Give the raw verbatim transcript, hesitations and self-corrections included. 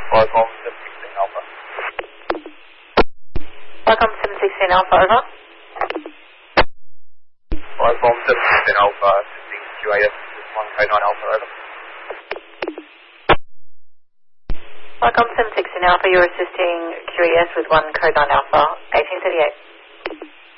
Viacom seven sixteen Alpha. Viacom seven sixteen Alpha, over. Viacom seven sixteen Alpha, assisting Q A S with one K nine Alpha, over. Viacom seven sixteen Alpha, you're assisting Q A S with one code nine Alpha, eighteen thirty-eight.